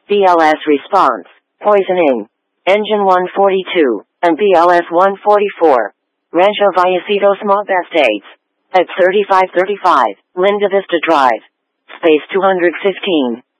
BLS response, poisoning. Engine 142, and BLS 144. Rancho Vallecitos Mob Estates. At 3535, Linda Vista Drive. Space 215.